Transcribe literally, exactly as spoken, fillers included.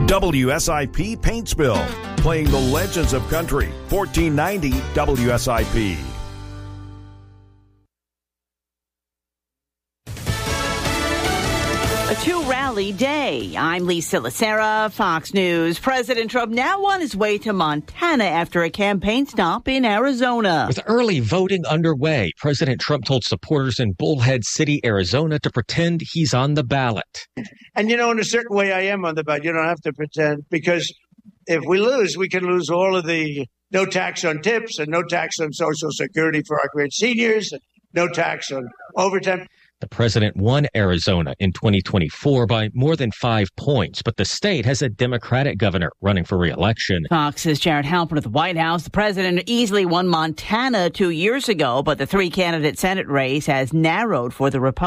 W S I P Paint Spill, playing the legends of country. fourteen ninety W S I P. A two-rally day. I'm Lisa Lacera, Fox News. President Trump now on his way to Montana after a campaign stop in Arizona. With early voting underway, President Trump told supporters in Bullhead City, Arizona, to pretend he's on the ballot. And, you know, in a certain way, I am on the ballot. You don't have to pretend, because if we lose, we can lose all of the no tax on tips and no tax on Social Security for our great seniors, no tax on overtime. The president won Arizona in twenty twenty-four by more than five points, but the state has a Democratic governor running for re-election. Fox's Jared Halpern at the White House. The president easily won Montana two years ago, but the three-candidate Senate race has narrowed for the Republicans.